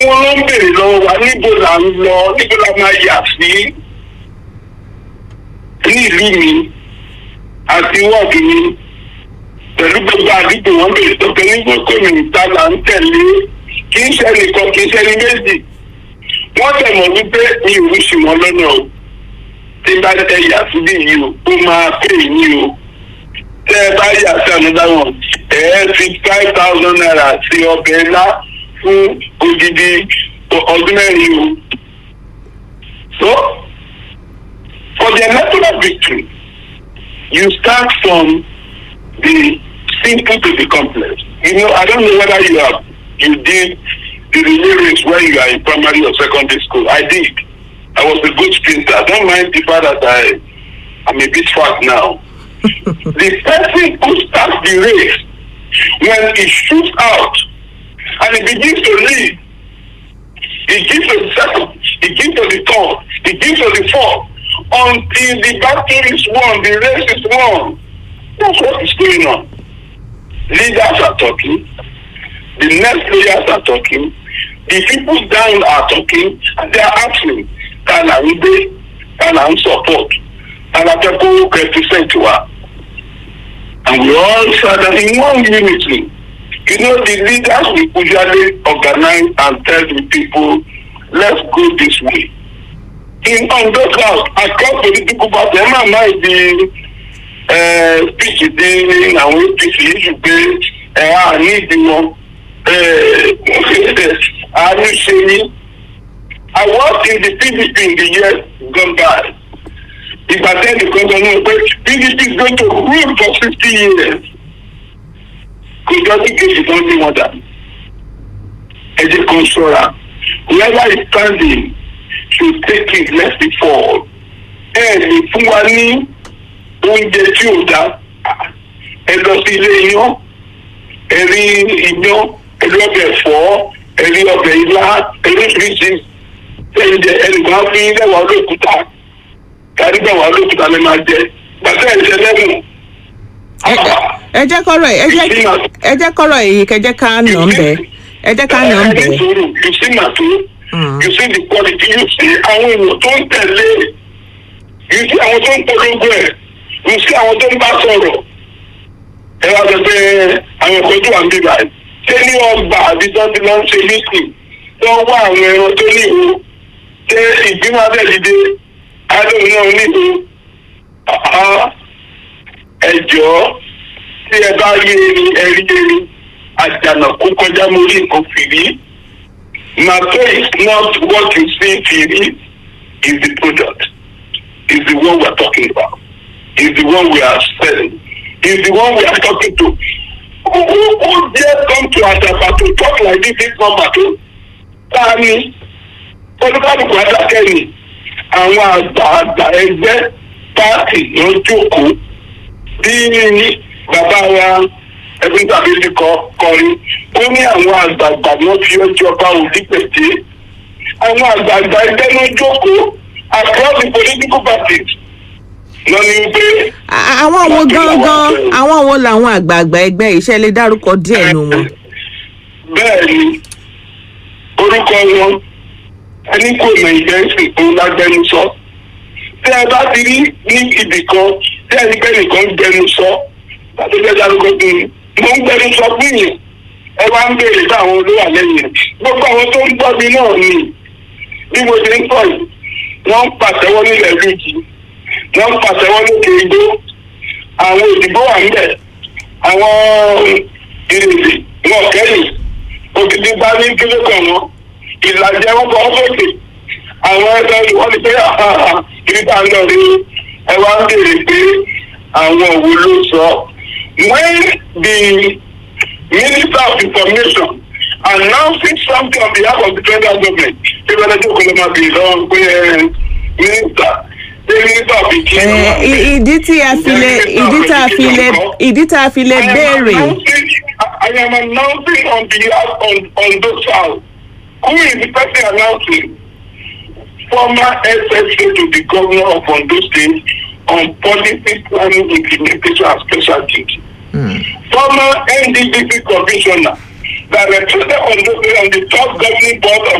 wọn ló ń béèrè lọ́wọ́ wa níbo là ń lọ, níbo la máa yà sí ní ìlú mi àti wọ́ọ̀dù mi pẹ̀lú gbogbo àdúgbò wọn béèrè tó kẹ́ ní gbogbo ìta là ń tẹ̀lé, kì í ṣe nìkan kì í ṣe ní méjì. Wọ́n tẹ̀ mọ̀ wípé mi ò ń ṣì wọ́n lọ́nà o, tí bá tẹ yà síbí yìí o, ó máa pè yín o. Tẹ́ ẹ bá yà sí ànúdá wọn, fi 5,000 naira sí ọbẹ̀ ńlá fún odidi ọdún mẹ́rin o. So, for the electoral victory, you start from the simple to the complex. You know, I don't know whether you did the relay race when you are in primary or secondary school. I did. I was a good sprinter. I don't mind the fact that I'm a bit fat now. The person who starts the race, when he shoots out and he begins to lead, he gives to the second, he gives to the third, he gives to the fourth, until the battle is won, the race is won. That's what is going on. Leaders are talking, the next players are talking, the people down are talking, and they are asking, can I obey? Can I support? And I can go represent to her. And we all sat in one unity. You know, the leaders will usually organize and tell the people, let's go this way. On those grounds, across political parties, I might be speech in our APC should be I need the one. I worked in the PDP in the years gone by. If I tell the government, PDP is going to rule for 50 years. Because the case is only one that. As a controller, whoever is standing should take it, lest it fall. And fún wa ní oúnjẹ tí ò dá, ẹ lọ sí ilé iyán, ẹ rí iyán, ẹ rí ọbẹ̀ ẹ̀fọ́, ẹ rí ọbẹ̀ ilá, ẹ rí fíríjì, ẹnìkan fi lẹ́wàá olókùúta, kárí bẹ́ẹ̀ wà olókùúta lè máa jẹ, gbàtẹ́ ẹ̀jẹ̀ lẹ́wọ̀n. Ẹ jẹ́ kọ́rọ̀ èyí kẹjẹ́ ká nà ń bẹ̀. Ẹ jẹ́ ká nà ń bẹ̀. You see Matu, you see the quality, you see àwọn èèyàn tó ń tẹ̀lé, you see àwọn tó ń polongo ẹ̀, you see àwọn tó ń bá sọ̀rọ̀. Ẹ wá sọ pé àwọn ẹ̀kọ́ tó wà ń bí báyìí. Ṣé ní ọgbà àbí tó ti lọ ń ṣe mítìn tó ń wá àwọn ẹran tó ní ìhó? Ṣé ìgbìmọ̀ abẹ́dìde adóhùn náà ní ìhó? Ẹ jọ̀ọ́ tí ẹ bá rí ẹrí àjànàkú kọjá mórí nǹkan fìrí. Matter is not what you see fìrí, is the product, is the one we are talking about, is the one we are selling, is the one we are talking to. Who dare come to Asaba to talk like this number to? Tani olùkàlùkù adákẹ́ ni àwọn àgbààgbà ẹgbẹ́ pààtì ló jókòó bí bàbá wa ẹbí tàbí ti kọrin ó ní àwọn àgbààgbà wọn fi ọjọ́ bá òdì pèsè àwọn àgbààgbà ẹgbẹ́ ló jókòó across the political parties lọ ní pé. àwọn wo gangan àwọn wo làwọn àgbààgbà ẹgbẹ́ iṣẹ́ lè dárúkọ díẹ̀ nù wọn. bẹ́ẹ̀ ni orúkọ wọn ẹni kò mọ ìgbẹ́sìn òun lágbẹnusọ tí ẹ bá ti rí ní ibì kan tí ẹnikẹ́ni kan gbẹnusọ láti fẹ́ dárúkọ fún mi mo ń gbẹnusọ fún yìí ẹ wá ń béèrè fún àwọn olówó àlẹ́yìn gbogbo àwọn tó ń gbọ́ mi náà ni bí mo ṣe ń pọ̀ yìí wọ́n ń pàtẹ́wọ́ nílẹ̀ lójì wọ́n ń pàtẹ́wọ́ lókè igbó àwọn òdìbò wà níbẹ̀ àwọn ìrèlè wọn kẹ́yìn òkìtì bá ní kíló kan wọn ìlàjẹ wọn bọ́ sókè àwọn ẹgbẹ́ wọn ni pé ìrìbà náà rí ẹ wá ń béèrè pé àwọn òwò ló sọ. When the Minister of Information announcing something on behalf of the federal government, ṣé bẹ́ẹ̀ lọ́jọ́ kò ló máa bèèrè lọ́wọ́ pé Minister ìdí tá a fi lè béèrè. I am announcing on behalf on those house. Who is the person announcing? Former SSA to the governor of Ondo State on policy planning, implementation and special duty. Former NDDP commissioner that represented Ondo State on the top governing board of